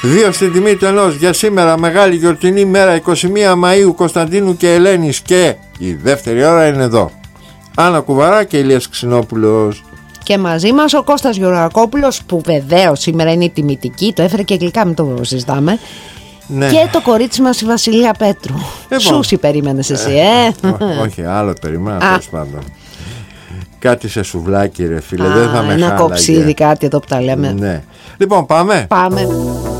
Δύο στην τιμή του ενός για σήμερα, μεγάλη γιορτινή μέρα, 21 Μαΐου, Κωνσταντίνου και Ελένης, και η δεύτερη ώρα είναι εδώ. Άννα Κουβαρά και Ηλίας Ξινόπουλος. Και μαζί μας ο Κώστας Γεωργακόπουλος, που βεβαίως σήμερα είναι η τιμητική, το έφερε και γλυκά, μην το συζητάμε. Ναι. Και το κορίτσι μας η Βασιλεία Πέτρου. Σούσι περίμενες εσύ, Όχι, άλλο περίμενα, τέλος πάντων. Κάτι σε σουβλάκι, ρε φίλε, δεν θα με χάλαγε. Ένα κοψίδι, κάτι εδώ που τα λέμε. Ναι. Λοιπόν, πάμε.